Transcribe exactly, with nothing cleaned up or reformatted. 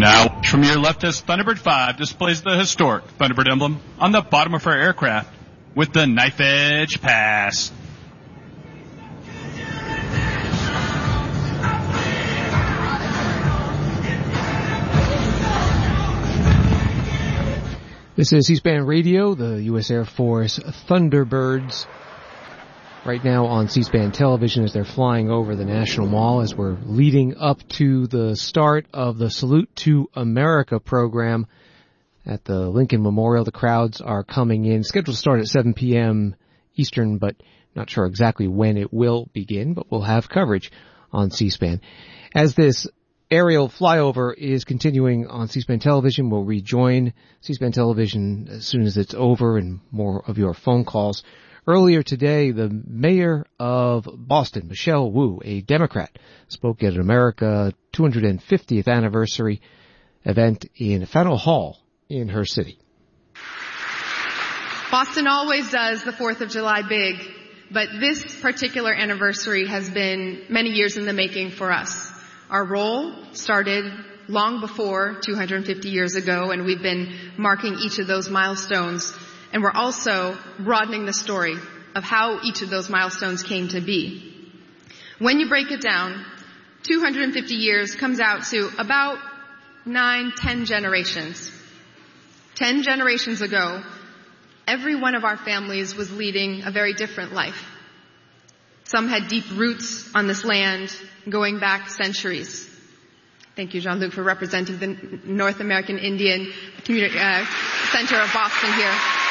Now, from your left as Thunderbird five displays the historic Thunderbird emblem on the bottom of her aircraft with the knife edge pass. This is C-SPAN Radio, the U S Air Force Thunderbirds. Right now on C-SPAN television as they're flying over the National Mall as we're leading up to the start of the Salute to America program at the Lincoln Memorial. The crowds are coming in, scheduled to start at seven p.m. Eastern, but not sure exactly when it will begin, but we'll have coverage on C-SPAN. As this aerial flyover is continuing on C-SPAN television, we'll rejoin C-SPAN television as soon as it's over and more of your phone calls. Earlier today, the mayor of Boston, Michelle Wu, a Democrat, spoke at an America two hundred fiftieth anniversary event in Faneuil Hall in her city. Boston always does the fourth of July big, but this particular anniversary has been many years in the making for us. Our role started long before two hundred fifty years ago, and we've been marking each of those milestones. And we're also broadening the story of how each of those milestones came to be. When you break it down, two hundred fifty years comes out to about nine, ten generations. Ten generations ago, every one of our families was leading a very different life. Some had deep roots on this land going back centuries. Thank you, Jean-Luc, for representing the North American Indian Community uh, Center of Boston here.